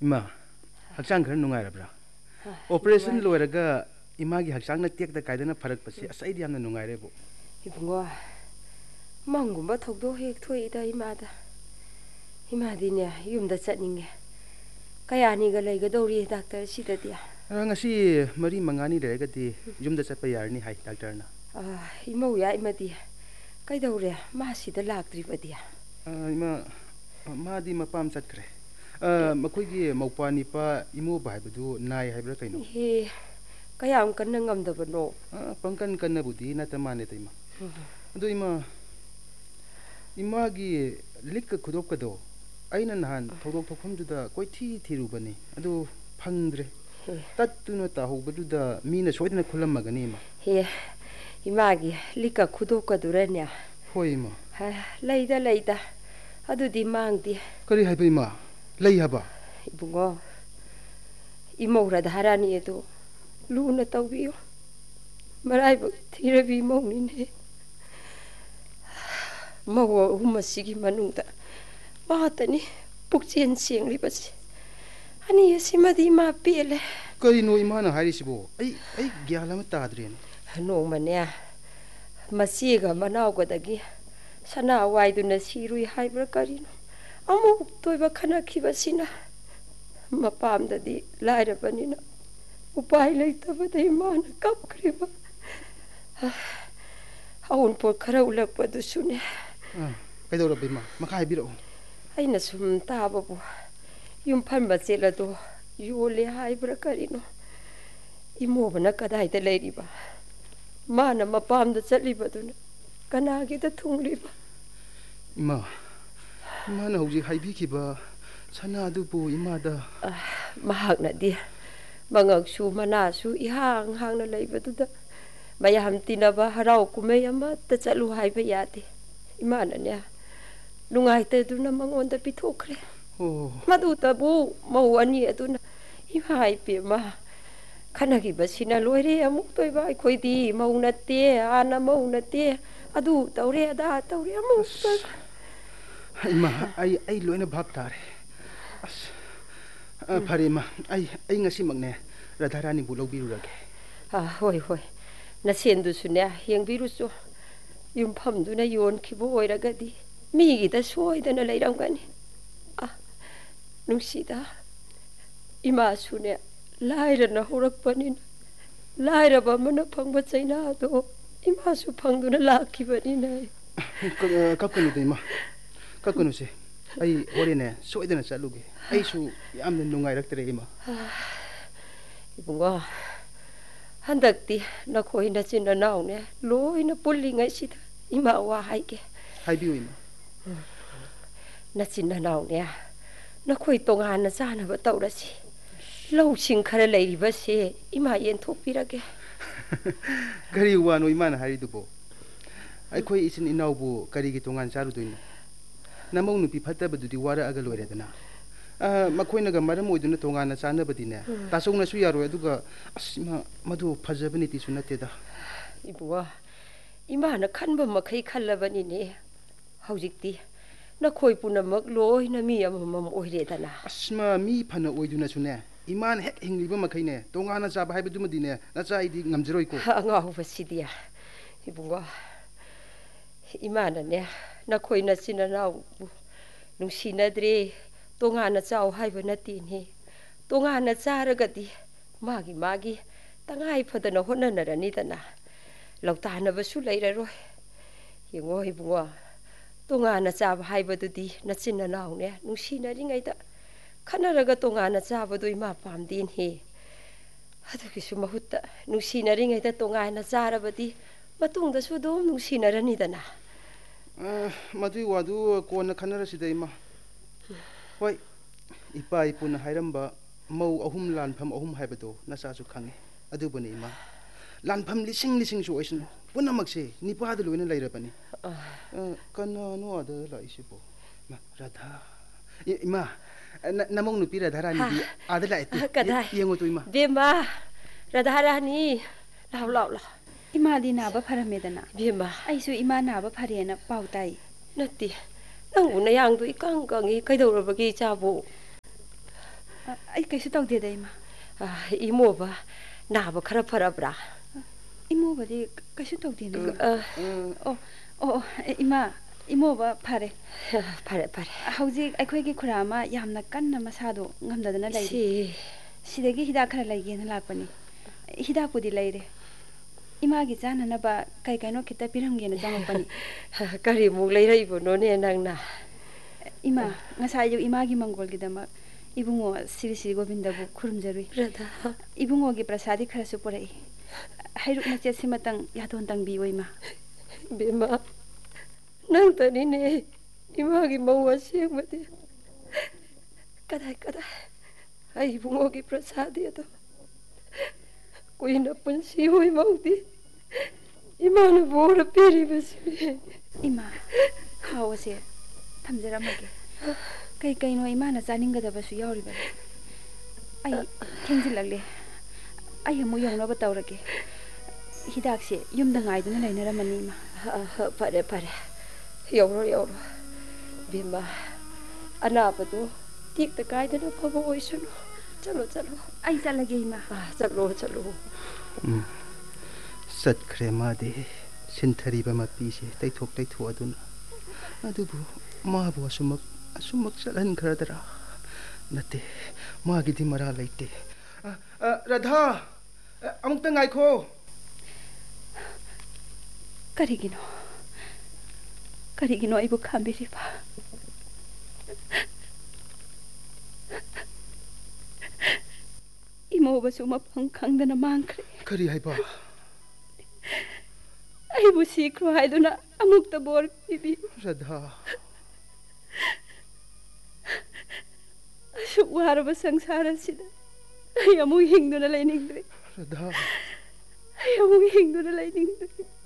Ima, hakchang khara nungairabra. Operation loiraga imagi hakchang na tekda kaidana pharak pasi asaidi yamna nungairebo. Ibungo, mangumba thokdo hek thoida imada. Imadine yumda chatninge. Kayaniga leigadori doctor sidadi. Ngasi mari mangani leregadi yumda chatpa yarni hai doctor na. Imau ya imadi. Kaidore ma sida laktribadi. Ima madi mapam chatkre. Makoigi maupani pa imu baibudu nai haibra kaino. He kayam kanna ngamdabano. Pangkan kanna budi na tamane taima. Ado imagi likka khudopkado aina nahan thodok thokhamduda koithi thirubani ado phangdre tattuna tahobduda mina soidna khulamagani ma he imagi likka khudopkaduranya hoi ma leida adudi mangdi kari haiba ima lei haba ibungo imora dharani edo luna tawbiyo maraibu thirabi maunine mawa humasigi manungda bahatani pukchen senglibasi ani yasimadi ma pele kari no imana harisibo ai gyalama tadren no mane masiga manawgadagi sana waiduna sirui haibra karino amu toiba khana khibasina mapamdadi lairabanina upai leitabadai mana kapkriba aun por khara ulakpadu sune kaidora bima makai biro aina sum tababu yum phanba chelado yole haibra karino imobana kadaida leiriba mana mapamda chatlibaduna kanagida thungliba imana hauji haibikiba sana adubu imada mahaknadi mangaksu manasu ihang hangna leibaduda mayam tinaba harau kumei ama ta chalu haiba yade imana ne nungaite duna mangonda pithokre madu tabu mau ani aduna imai pe ma khanagi basina loire amuk toiba khoidi maunate ana maunate adu taure ada taure amuk ima ai loina bhab tare as pharima ai ngasi magne radharani bu lobirurage hoi nasendu sune yengbirusu yumphamduna yon khibo oiragadi migida soidana leiramgani nungsida ima sune lairana horakpanin lairaba mana phangba chaina do ima su phangduna lakhibani nai kapkanu de ima kapkanu se ai horene soidana chaluge ai su yamna nungairaktre ima ibunga handakti nakhoi na chinna naune loina pullingai sida ima wa haike haibiu ima na chinna naune nakhoi tongana chana ba tawrasi lawsing khara leiribase ima yen thokpirage gari wano imana haridubo aikhoi isin inaubu karigi tongan charudoina namau nupi phatabadudi wara aga loiredana makoinaga maram oiduna tongana chanabadine tasongna su yaro aduga asima madu phajabani ti sunateda ibuwa imana khanba makhai khallabani ne haujikti nakhoi punamak loina mi amamam oiredana asma mi phana oiduna sune iman hek hingliba makhaine tongana chaba haibadumadine nacha idi ngamjroi ko ngahu basidia ibunga imana ne nakhoi na sinanau nungsinadre tongana chau haiba natini tongana charagadi magi tangai phadana honanarani dana lautana basu leiraroi yengo ibunga tongana chaba haibadudi nachinanau ne nungsinaringaida khanaraga tongana chabadu ima pamdin he adukisu mahutta nungsinaringaida tongana charabadi matungda su dom nungsinarani dana madui wadu kona khanarasida ima hoi ipa ipuna hairamba mau ahum lanpham ahum haibado nasasu khange adubani ima lanpham lising su oisin punamakse nipadu loina leirabani kana no ada laisibo ma radha ima namong nupi radharani di ada laiti yengo to ima bema radharani law ima di naba pharamedana bema aisu ima naba pharena pautai natti nang una yang du ikang kangi kaidorabagi chabu ai kaisu tawde da ima ꯏꯃꯣꯕ ꯅꯥꯕ ꯈꯔ ꯐꯔꯕ꯭ꯔꯥ ꯏꯃꯣꯕꯗꯤ kaisu tawde na oh oh ima ꯏꯃꯣꯕ ꯐꯔꯦ ꯐꯔꯦ ꯐꯔꯦ ꯍꯧꯖꯤꯛ ꯑꯩꯈꯣꯏꯒꯤ ꯈꯨꯔꯥ ꯑꯃ ꯌꯥꯝꯅ ꯀꯟꯅ ꯃꯁꯥꯗꯣ ꯉꯝꯗꯗꯅ ꯂꯩꯔꯤ ꯁꯤꯗꯒꯤ ꯍꯤꯗꯥꯛ ꯈꯔ ꯂꯩꯒꯦꯅ ꯂꯥꯛꯄꯅꯤ ꯍꯤꯗꯥꯛꯄꯨꯗꯤ ꯂꯩꯔꯦ 이마기 짠하나봐 가이가이노 기타 비랑게는 장업바니 까리 목레이라이보노네 낭나 이마 ngasayu 이마기 망골기다마 이붕어 시리시리 고빈다부 쿠름자루이 그러다 이붕어기 프라사디 카라수 포라이 하이룩 마체 시마땅 야돈땅 비오이마 베마 낭타니네 이마기 마와 시행마데 까다이 까다이 이붕어기 프라사디야도 कोई न पंछी हुई मांगती इमान बोर पेरी बसी इमा खाओ से थमजरा मगे कई कई नो इमा न जानिंग गदा बसु यावरी बे आई थेंजि लगले आई हमु यौनो बतावरगे हिदाक से युम दंगाई दुन लेनरा मनी इमा परे परे यौरो यौरो बिमा अनाबदो टिक त कायदन फबो ओइसुनो चलो चलो आई चलगे इमा चलो चलो ꯆꯠꯈ꯭ꯔꯦ ꯃꯥꯗꯤ ꯁꯤꯟꯊꯔꯤꯕ ꯃꯄꯤꯁꯦ ꯇꯩꯊꯣꯛ ꯇꯩꯊꯣꯛꯑꯗꯨꯅ ꯑꯗꯨꯕꯨ ꯃꯥꯕꯨ ꯑꯁꯨꯃꯛ ꯆꯠꯍꯟꯈ꯭ꯔꯗꯔꯥ ꯅꯠꯇꯦ ꯃꯥꯒꯤꯗꯤ ꯃꯔꯥ ꯂꯩꯇꯦ ꯔꯙꯥ ꯑꯃꯨꯛꯇ ꯉꯥꯏꯈꯣ ꯀꯔꯤꯒꯤꯅꯣ ꯑꯩꯕꯨ ꯈꯥꯝꯕꯤꯔꯤꯕ 이모버수 마펑 강다나 망크레 그리 해봐 아이부 시크로 하이도나 아묵다 보르 비비 라धा 아주 와르바 상사라시다 아이 아무 행도나 라이닝드레 라धा 아이 아무 행도나 라이닝드레